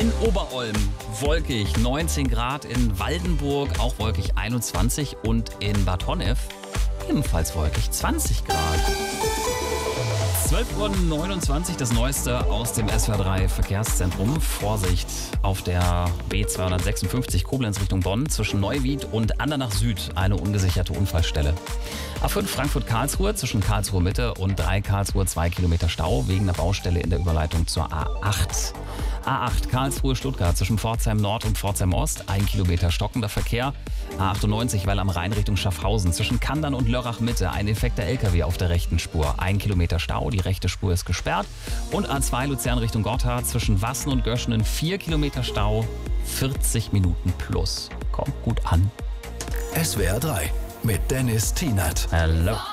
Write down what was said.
In Oberolm wolkig 19 Grad, in Waldenburg auch wolkig 21 und in Bad Honnef ebenfalls wolkig 20 Grad. 12:29 Uhr, das Neueste aus dem SWR3 Verkehrszentrum. Vorsicht auf der B256 Koblenz Richtung Bonn zwischen Neuwied und Andernach Süd eine ungesicherte Unfallstelle. A5 Frankfurt-Karlsruhe zwischen Karlsruhe Mitte und 3 Karlsruhe 2 Kilometer Stau wegen einer Baustelle in der Überleitung zur A8. A8 Karlsruhe-Stuttgart zwischen Pforzheim Nord und Pforzheim Ost 1 Kilometer stockender Verkehr. A98 Weil am Rhein Richtung Schaffhausen zwischen Kandern und Lörrach Mitte ein defekter LKW auf der rechten Spur. 1 Kilometer Stau, die rechte Spur ist gesperrt. Und A2 Luzern Richtung Gotthard zwischen Wassen und Göschenen 4 Kilometer Stau, 40 Minuten plus. Kommt gut an. SWR 3 mit Dennis Tienert. Hallo.